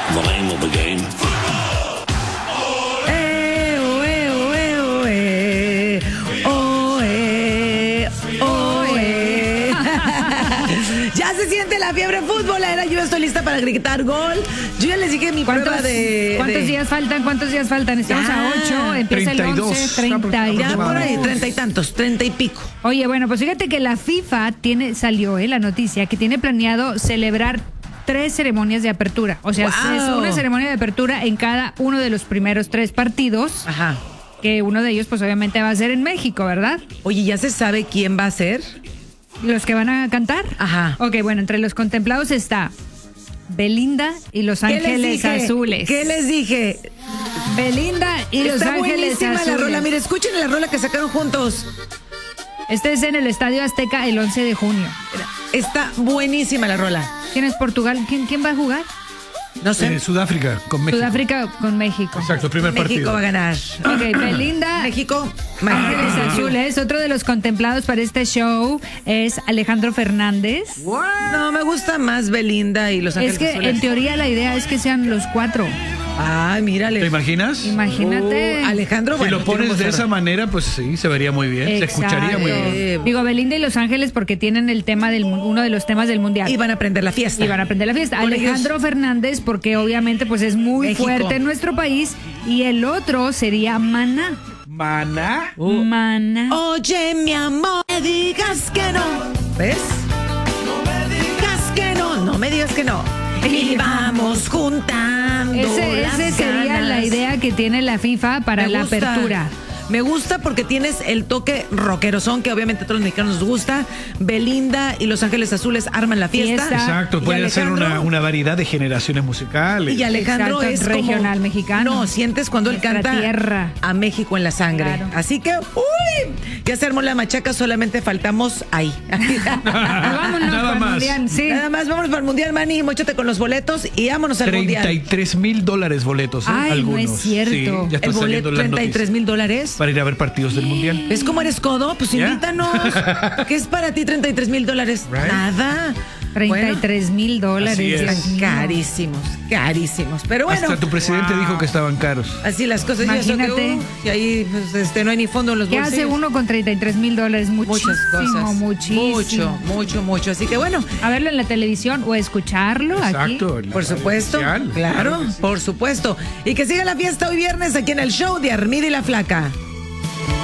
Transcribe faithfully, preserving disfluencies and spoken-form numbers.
The name of the game. Eh, oe, oe, oe. Oe, oe. Ya se siente la fiebre futbolera. Yo estoy lista para gritar gol. Yo ya les dije mi prueba de... ¿Cuántos de... días faltan? ¿Cuántos días faltan? Estamos Ya. a ocho, empieza treinta y el dos. once, treinta y dos. Ya por ahí, treinta y tantos, treinta y pico. Oye, bueno, pues fíjate que la FIFA tiene, salió eh, la noticia que tiene planeado celebrar tres ceremonias de apertura. O sea, ¡Wow! es una ceremonia de apertura en cada uno de los primeros tres partidos, Ajá. que uno de ellos pues obviamente va a ser en México, ¿verdad? Oye, ¿ya se sabe quién va a ser? ¿Los que van a cantar? Ajá. Ok, bueno, entre los contemplados está Belinda y Los ¿Qué les Ángeles dije? Azules. ¿Qué les dije? Belinda y Los Está Ángeles buenísima Azules. la rola. Mire, escuchen la rola que sacaron juntos. Este es en el Estadio Azteca el once de junio. Está buenísima la rola. ¿Quién es Portugal? ¿Quién, quién va a jugar? No sé. Eh, Sudáfrica con México. Sudáfrica con México. Exacto, primer México partido. va a ganar. Ok, Belinda, México. Ángeles México. Azules. Otro de los contemplados para este show es Alejandro Fernández. No, me gusta más Belinda y Los Ángeles Es que Azules. en teoría la idea es que sean los cuatro. Ay, mírale. ¿Te imaginas? Imagínate. Uh, Alejandro, Si bueno, lo pones tiene de voz esa rara. manera, pues sí, se vería muy bien. Se escucharía muy Exacto. bien. Eh, Digo, Belinda y Los Ángeles porque tienen el tema del mu- uno de los temas del mundial. Y van a aprender la fiesta. Y van a aprender la fiesta. Con Alejandro ellos. Fernández porque obviamente pues es muy México. fuerte en nuestro país. Y el otro sería Maná. Maná. Maná. Oye, mi amor, no me digas que no. ¿Ves? No me digas que no. No me digas que no. Y vamos juntando. Ese, las ese sería ganas. la idea que tiene la FIFA para Me la gusta. apertura. Me gusta porque tienes el toque rockerosón que obviamente a todos los mexicanos nos gusta. Belinda y Los Ángeles Azules arman la fiesta. Fiesta. Exacto, Y puede ser Alejandro- una, una variedad de generaciones musicales. Y Alejandro Exacto, es regional como, mexicano. No, sientes cuando él Nuestra canta tierra. a México en la sangre. Claro. Así que, uy, ya se armó la machaca, solamente faltamos ahí. Vámonos Nada para el más. mundial, sí. Nada más, vámonos para el Mundial, Manny, móchate con los boletos y vámonos al treinta y Mundial. tres mil dólares boletos, ¿eh? Ay, no algunos. es cierto. Sí, ya está El boleto, saliendo la treinta y tres noticia. mil dólares. Para ir a ver partidos del Mundial. ¿Ves cómo eres codo? Pues ¿Ya? invítanos. ¿Qué es para ti treinta y tres mil dólares? Right. Nada. treinta y tres mil dólares. Así es. Dios Están mío. carísimos, carísimos. Pero bueno, Hasta tu presidente dijo que estaban caros. así las cosas. Y eso que, Imagínate. uh, y ahí pues, este, no hay ni fondo en los ¿Qué bolsillos. hace uno con treinta y tres mil dólares? Muchísimo, Muchas cosas. muchísimo. Mucho, mucho, mucho. Así que bueno, A verlo en la televisión o escucharlo Exacto. aquí. el- por supuesto. comercial. Claro, que sí. por supuesto. Y que siga la fiesta hoy viernes aquí en el show de Armida y la Flaca.